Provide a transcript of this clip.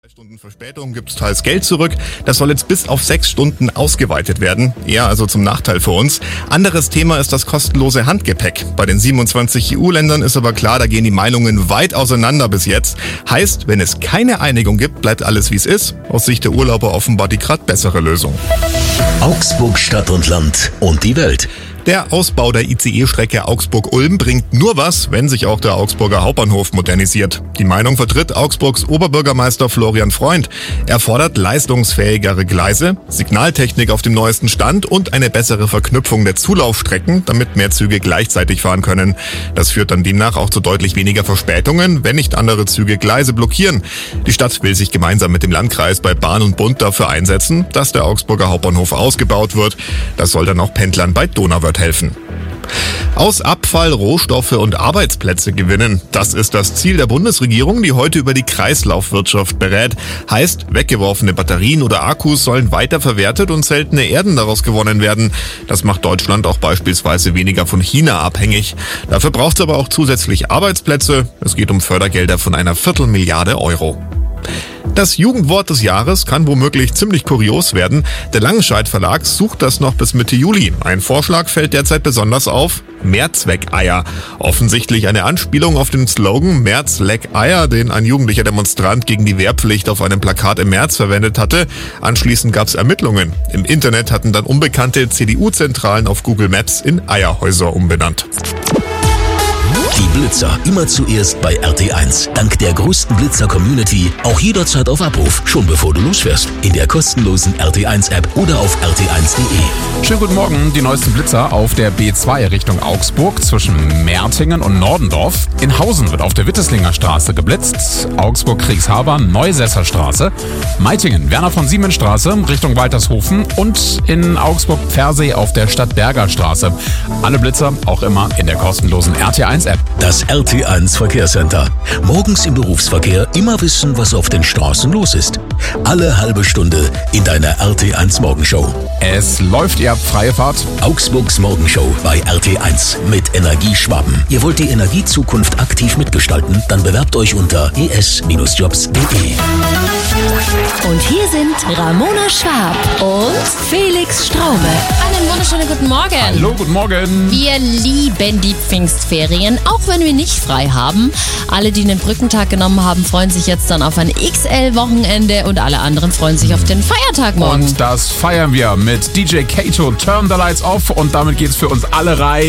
Stunden Verspätung gibt's teils Geld zurück. Das soll jetzt bis auf 6 Stunden ausgeweitet werden. Eher also zum Nachteil für uns. Anderes Thema ist das kostenlose Handgepäck. Bei den 27 EU-Ländern ist aber klar, da gehen die Meinungen weit auseinander bis jetzt. Heißt, wenn es keine Einigung gibt, bleibt alles wie es ist. Aus Sicht der Urlauber offenbar die grad bessere Lösung. Augsburg Stadt und Land und die Welt. Der Ausbau der ICE-Strecke Augsburg-Ulm bringt nur was, wenn sich auch der Augsburger Hauptbahnhof modernisiert. Die Meinung vertritt Augsburgs Oberbürgermeister Florian Freund. Er fordert leistungsfähigere Gleise, Signaltechnik auf dem neuesten Stand und eine bessere Verknüpfung der Zulaufstrecken, damit mehr Züge gleichzeitig fahren können. Das führt dann demnach auch zu deutlich weniger Verspätungen, wenn nicht andere Züge Gleise blockieren. Die Stadt will sich gemeinsam mit dem Landkreis bei Bahn und Bund dafür einsetzen, dass der Augsburger Hauptbahnhof ausgebaut wird. Das soll dann auch Pendlern bei Donauwörth helfen. Aus Abfall Rohstoffe und Arbeitsplätze gewinnen. Das ist das Ziel der Bundesregierung, die heute über die Kreislaufwirtschaft berät. Heißt, weggeworfene Batterien oder Akkus sollen weiterverwertet und seltene Erden daraus gewonnen werden. Das macht Deutschland auch beispielsweise weniger von China abhängig. Dafür braucht es aber auch zusätzlich Arbeitsplätze. Es geht um Fördergelder von einer Viertelmilliarde Euro. Das Jugendwort des Jahres kann womöglich ziemlich kurios werden. Der Langenscheidt Verlag sucht das noch bis Mitte Juli. Ein Vorschlag fällt derzeit besonders auf: Mehrzweckeier. Offensichtlich eine Anspielung auf den Slogan März leck Eier, den ein jugendlicher Demonstrant gegen die Wehrpflicht auf einem Plakat im März verwendet hatte. Anschließend gab es Ermittlungen. Im Internet hatten dann unbekannte CDU-Zentralen auf Google Maps in Eierhäuser umbenannt. Die Blitzer immer zuerst bei RT1. Dank der größten Blitzer-Community auch jederzeit auf Abruf, schon bevor du losfährst. In der kostenlosen RT1-App oder auf rt1.de. Schönen guten Morgen, die neuesten Blitzer auf der B2 Richtung Augsburg zwischen Mertingen und Nordendorf. In Hausen wird auf der Witteslinger Straße geblitzt, Augsburg-Kriegshaber, Neusesser Straße, Meitingen, Werner von Siemens Straße Richtung Waltershofen und in Augsburg-Pfersee auf der Stadtberger Straße. Alle Blitzer auch immer in der kostenlosen RT1-App. Das RT1 Verkehrscenter. Morgens im Berufsverkehr immer wissen, was auf den Straßen los ist. Alle halbe Stunde in deiner RT1 Morgenshow. Es läuft, ihr habt freie Fahrt. Augsburgs Morgenshow bei RT1 mit Energieschwaben. Ihr wollt die Energiezukunft aktiv mitgestalten? Dann bewerbt euch unter es-jobs.de. Und hier sind Ramona Schwab und Felix Straube. Einen wunderschönen guten Morgen. Hallo, guten Morgen. Wir lieben die Pfingstferien, auch wenn wir nicht frei haben. Alle, die den Brückentag genommen haben, freuen sich jetzt dann auf ein XL-Wochenende und alle anderen freuen sich auf den Feiertag morgen. Und das feiern wir mit DJ Kato, Turn the Lights Off, und damit geht's für uns alle rein.